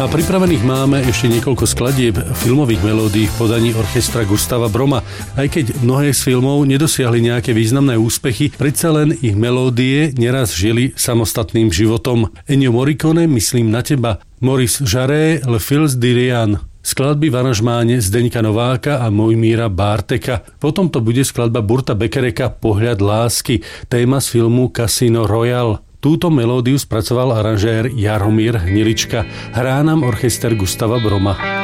A pripravených máme ešte niekoľko skladieb filmových melódií v podaní orchestra Gustava Broma. Aj keď mnohé z filmov nedosiahli nejaké významné úspechy, predsa len ich melódie neraz žili samostatným životom. Ennio Morricone, Myslím na teba, Maurice Jarre, Le Fils d'Irian. Skladby v aranžmáne Zdeňka Nováka a Mojmíra Bárteka. Potom to bude skladba Burta Bekereka Pohľad lásky, téma z filmu Casino Royale. Túto melódiu spracoval aranžér Jaromír Hnilička. Hrá nám orchester Gustava Broma.